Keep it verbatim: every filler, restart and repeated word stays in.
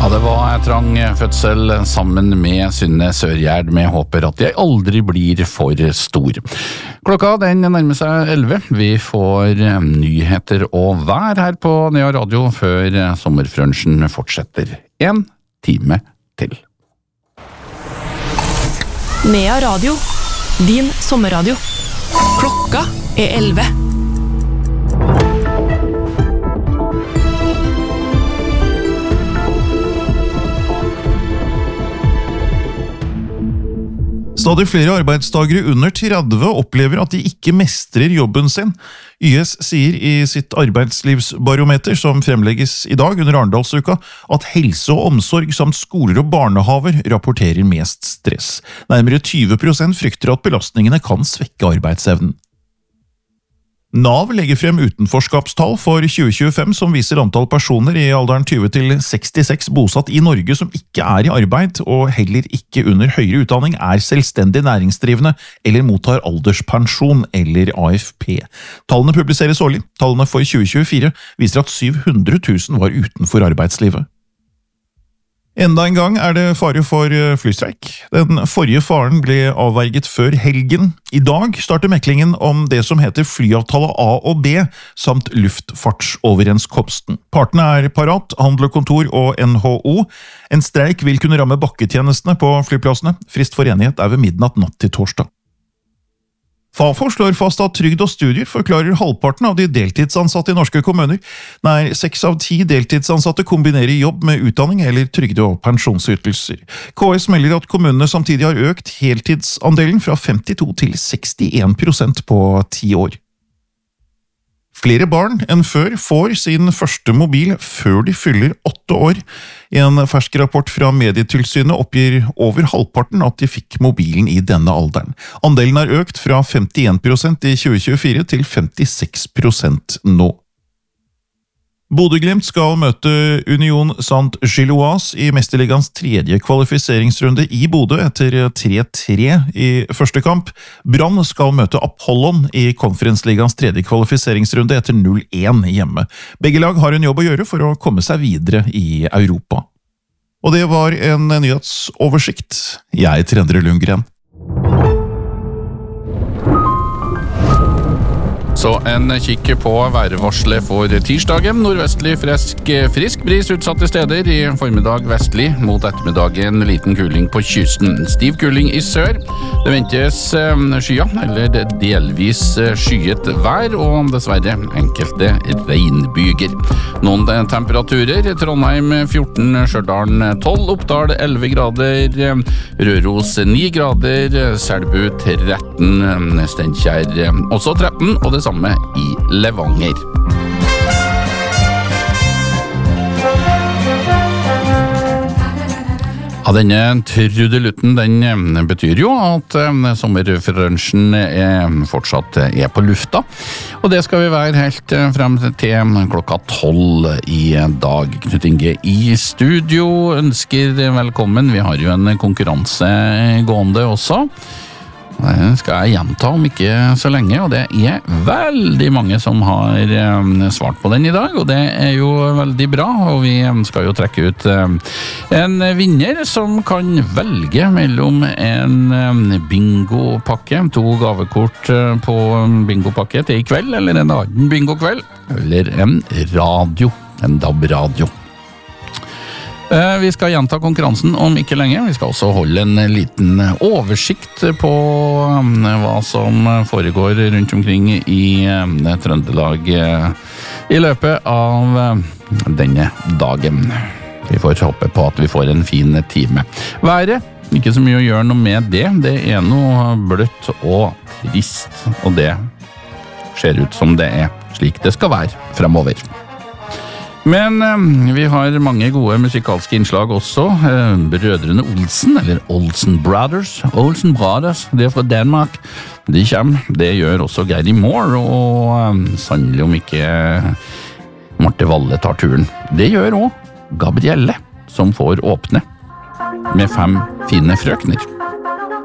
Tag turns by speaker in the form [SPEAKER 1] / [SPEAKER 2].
[SPEAKER 1] Ja, det var en trang fødsel sammen med Synne Sørgjerd med håper at jeg aldri blir for stor. Klokka den nærmer seg elleve. Vi får nyheter og vær her på Nea Radio før sommerfrønsjen fortsetter. En time til.
[SPEAKER 2] Nea Radio, din sommerradio. Klokka er elleve.
[SPEAKER 3] Stadig flere arbeidstagere under tretti opplever at de ikke mestrer jobben sin. Y S sier i sitt arbeidslivsbarometer som fremlegges i dag under Arendalsuka at helse og omsorg samt skoler og barnehaver rapporterer mest stress. Nærmere tyve prosent frykter at belastningene kan svekke arbeidsevnen. Nav legger frem utenforskapstall for tjue tjuefem som viser antall personer i alderen tjue til sekstiseks bosatt i Norge som ikke er i arbeid og heller ikke under høyere utdanning er selvstendig næringsdrivende eller mottar alderspensjon eller A F P. Tallene publiseres årlig. Tallene for tjue tjuefire viser at syv hundre tusen var utenfor arbeidslivet. Enda en gang er det fare for flystreik. Den forrige faren ble avverget før helgen. I dag starter meklingen om det som heter flyavtale A og B, samt luftfartsoverenskomsten. Partene er Parat, Handel og Kontor og N H O. En streik vil kunne ramme bakketjenestene på flyplassene. Frist for enighet er ved midnatt natt til torsdag. Fafo slår fast at trygd og studier forklarer halvparten av de deltidsansatte i norske kommuner. Nær seks av ti deltidsansatte kombinerer jobb med utdanning eller trygde- og pensjonsytelser. K S melder at kommunene samtidig har økt heltidsandelen fra femtito til sekstien prosent på ti år. Flere barn enn før får sin første mobil før de fyller åtte år. I en fersk rapport fra Medietilsynet oppgir over halvparten at de fikk mobilen i denne alderen. Andelen har økt fra femtien prosent i tjue tjuefire til femtiseks prosent nå. Bodø/Glimt skal møte Union Saint-Gilloise i Mesterligans tredje kvalifiseringsrunde i Bodø etter tre tre i første kamp. Brann skal møte Apollon i Konferensligans tredje kvalifiseringsrunde etter null én hjemme. Begge lag har en jobb å gjøre for å komme seg videre i Europa. Og det var en nyhetsoversikt. Jeg heter Endre Lundgren.
[SPEAKER 1] Så en kikk på værvarselet for tirsdagen. Nordvestlig frisk, frisk bris utsatte steder. I formiddag vestlig, mot ettermiddagen liten kuling på kysten. Stiv kuling i sør. Det ventes skya, eller delvis skyet vær, og dessverre enkelte regnbyger. Noen temperaturer. Trondheim fjorten, Stjørdal tolv, Oppdal elleve grader, Røros ni grader, Selbu tretten, Steinkjer også tretten, og det samme i Levanger. Ja, denne trudelutten, den betyr jo at sommerfrønsjen er fortsatt er på lufta, og det skal vi være helt frem til klokka tolv i dag. Knut Inge i studio ønsker velkommen. Vi har jo en konkurranse gående også. Det skal jeg gjenta om ikke så lenge, og det er veldig mange som har svart på den i dag, og det er jo veldig bra, og vi skal jo trekke ut en vinner som kan velge mellom en bingopakke, to gavekort på bingopakke til i kveld, eller en annen bingokveld, eller en radio, en D A B-radio. Vi skal gjenta konkurransen om ikke lenge. Vi skal også holde en liten oversikt på hva som foregår rundt omkring i Trøndelag i løpet av denne dagen. Vi får håpe på at vi får en fin time. Været, ikke så mye å gjøre noe med det. Det er noe bløtt og trist, og det ser ut som det er slik det skal være fremover. Men eh, vi har mange gode musikalske innslag også. Eh, Brødrene Olsen, eller Olsen Brothers. Olsen Brothers, det er fra Danmark. De kommer. Det gjør også Gary Moore, og eh, sannelig om ikke Marte Valle tar turen. Det gjør også Gabrielle, som får åpne med fem fine frøkner.